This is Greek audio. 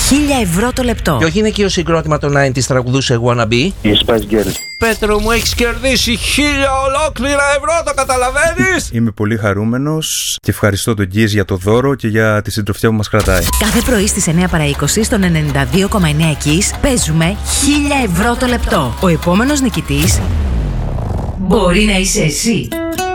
1.000 ευρώ το λεπτό. Ποιο γυναικείο συγκρότημα των 90's τραγουδούσε Wanna Be? Η Spice Girls. Πέτρο μου, έχεις κερδίσει 1.000 ολόκληρα ευρώ, το καταλαβαίνεις? Είμαι πολύ χαρούμενος και ευχαριστώ τον Γκίζ για το δώρο και για τη συντροφιά που μας κρατάει. Κάθε πρωί στις 9 παρά 20 στον 92,9 Kiss παίζουμε 1.000 ευρώ το λεπτό. Ο επόμενος νικητής μπορεί να είσαι εσύ.